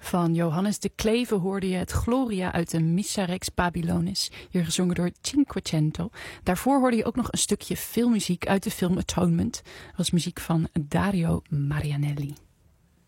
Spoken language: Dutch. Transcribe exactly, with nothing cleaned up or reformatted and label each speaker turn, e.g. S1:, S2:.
S1: Van Johannes de Kleve hoorde je het Gloria uit de Missa Rex Babylonis, hier gezongen door Cinquecento. Daarvoor hoorde je ook nog een stukje filmmuziek uit de film Atonement. Dat was muziek van Dario Marianelli.